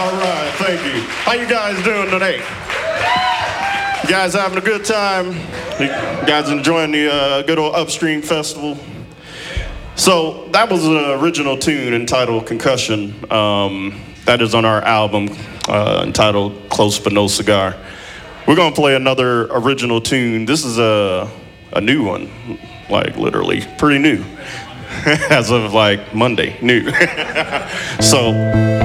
All right, thank you. How you guys doing today? You guys having a good time? You guys enjoying the good old Upstream Festival? So that was an original tune entitled Concussion. That is on our album entitled Close But No Cigar. We're gonna play another original tune. This is a new one, like literally pretty new. As of like Monday, new. So